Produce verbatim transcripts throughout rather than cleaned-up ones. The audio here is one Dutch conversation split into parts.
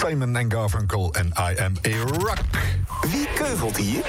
Simon en Garfunkel en I Am a Rock. Wie keuvelt hier?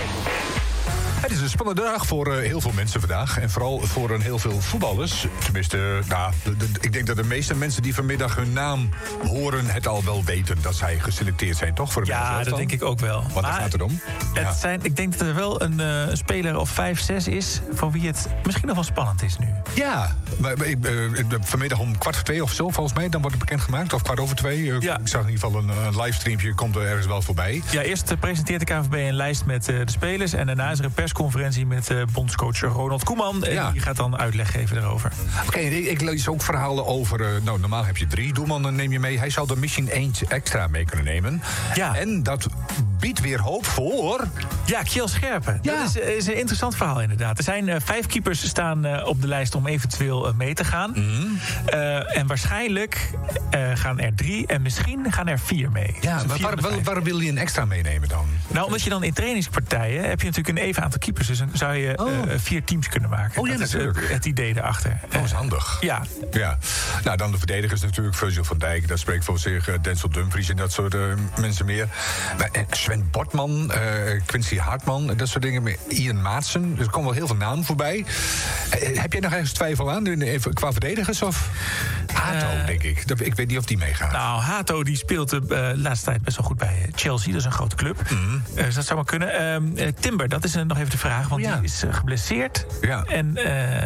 Het is een spannende dag voor uh, heel veel mensen vandaag. En vooral voor een heel veel voetballers. Tenminste, nou, de, de, ik denk dat de meeste mensen die vanmiddag hun naam horen... het al wel weten dat zij geselecteerd zijn, toch? Voor ja, dat denk ik ook wel. Wat daar gaat het om? Het Ja. zijn, ik denk dat er wel een uh, speler of vijf, zes is... voor wie het misschien nog wel spannend is nu. Ja, maar, uh, vanmiddag om kwart voor twee of zo, volgens mij... dan wordt het bekendgemaakt, of kwart over twee. Uh, Ja. Ik zag in ieder geval een, een livestreampje, komt er ergens wel voorbij. Ja, eerst uh, presenteert de K N V B een lijst met uh, de spelers... en daarna is er een persconferentie met uh, bondscoach Ronald Koeman. En Ja. die gaat dan uitleg geven daarover. Oké, okay, ik, ik lees ook verhalen over... Uh, nou, normaal heb je drie doelmannen, neem je mee. Hij zou er misschien eentje extra mee kunnen nemen. Ja. En dat biedt weer hoop voor... Ja, Kjell Scherpen. Ja. Dat is, is een interessant verhaal inderdaad. Er zijn uh, vijf keepers staan uh, op de lijst om eventueel uh, mee te gaan. Mm-hmm. Uh, en waarschijnlijk uh, gaan er drie en misschien gaan er vier mee. Ja, Dus maar vier waar, van de waar, vijf. waar wil je een extra meenemen dan? Nou, omdat je dan in trainingspartijen heb je natuurlijk een even aantal keepers. Dus dan zou je Oh. uh, vier teams kunnen maken. Oh ja, dat is natuurlijk. uh, het idee daarachter. Oh, dat is handig. Ja. Ja. Nou, dan de verdedigers natuurlijk. Virgil van Dijk, dat spreekt voor zich. Uh, Denzel Dumfries en dat soort uh, mensen meer. Maar, uh, Sven Botman, uh, Quincy Hartman, dat soort dingen. Met Ian Maatsen. Er komen wel heel veel namen voorbij. Uh, heb jij nog ergens twijfel aan even qua verdedigers? Of Hato, Uh, denk ik. Dat, ik weet niet of die meegaat. Nou, Hato die speelt de uh, laatste tijd best wel goed bij Chelsea. Dat is een grote club. Mm. Uh, dus dat zou maar kunnen. Uh, uh, Timber, dat is uh, nog even de vraag. Want Oh, ja. die is uh, geblesseerd. Ja. En uh,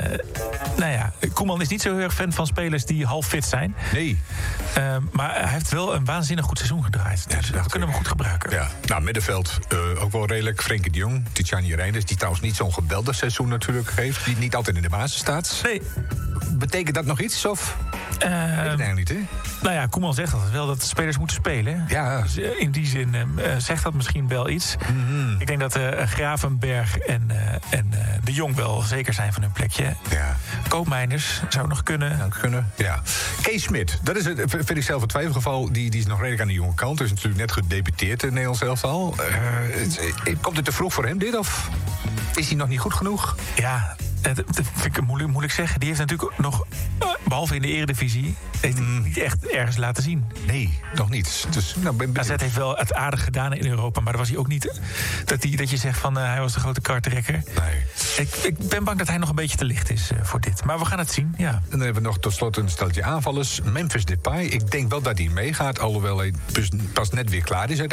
nou ja, Koeman is niet zo heel erg fan van spelers die half fit zijn. Nee. Uh, maar hij heeft wel een waanzinnig goed seizoen gedraaid. Ja, Dus dat we kunnen hem goed gebruiken. Ja. Nou, middenveld uh, ook wel redelijk. Frenkie de Jong, Tijani Reinders, die trouwens niet zo'n geweldig seizoen natuurlijk heeft. Die niet altijd in de basis staat. Nee. Betekent dat nog iets? Of? Uh, Weet het eigenlijk niet, hè? Nou ja, Koeman zegt altijd wel dat de spelers moeten spelen. Ja. Dus uh, in die zin uh, zegt dat misschien wel iets. Mm-hmm. Ik denk dat uh, Gravenberg en, uh, en uh, de Jong wel zeker zijn van hun plekje. Ja. Koopmeiners zou nog kunnen. Nou, kunnen. Ja. Kees Smit, dat is het, vind ik zelf een twijfelgeval. Die, die is nog redelijk aan de jonge kant. Is natuurlijk net gedebuteerd in Nederland zelf al. Uh, komt het te vroeg voor hem, dit? Of is hij nog niet goed genoeg? Ja, dat vind ik moeilijk, moeilijk zeggen. Die heeft natuurlijk nog, behalve in de eredivisie... heeft hij Mm. niet echt ergens laten zien. Nee, nog niet. Dus, nou, ben A Z benieuwd. heeft wel het aardig gedaan in Europa... maar daar was hij ook niet dat, hij, dat je zegt van uh, hij was de grote kartrekker. Nee. Ik, ik ben bang dat hij nog een beetje te licht is uh, voor dit. Maar we gaan het zien, ja. En dan hebben we nog tot slot een steltje aanvallers. Memphis Depay. Ik denk wel dat hij meegaat, alhoewel hij pas net weer klaar is uiteindelijk.